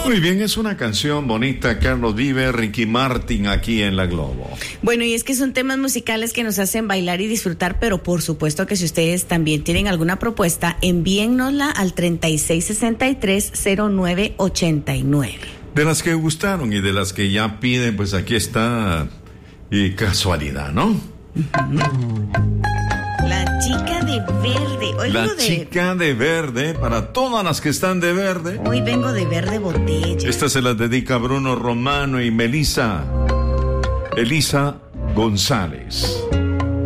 Muy bien, es una canción bonita, Carlos Vives, Ricky Martin aquí en La Globo. Bueno, y es que son temas musicales que nos hacen bailar y disfrutar, pero por supuesto que si ustedes también tienen alguna propuesta, envíennosla al 36630989. De las que gustaron y de las que ya piden, pues aquí está casualidad, ¿no? La chica de verde. Hoy la chica de verde, para todas las que están de verde. Hoy vengo de verde botella. Esta se la dedica Bruno Romano y Elisa González.